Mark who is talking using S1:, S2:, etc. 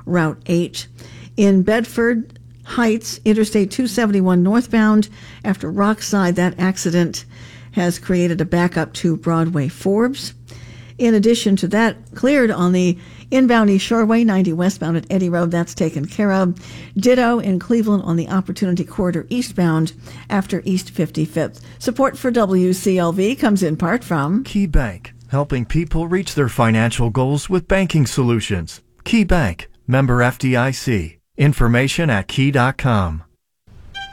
S1: Route 8. In Bedford Heights, Interstate 271 northbound, after Rockside, that accident has created a backup to Broadway Forbes. In addition to that, cleared on the inbound East Shoreway, 90 westbound at Eddy Road, that's taken care of. Ditto in Cleveland on the Opportunity Corridor eastbound after East 55th. Support for WCLV comes in part from
S2: Key Bank, helping people reach their financial goals with banking solutions. Key Bank, member FDIC. Information at key.com.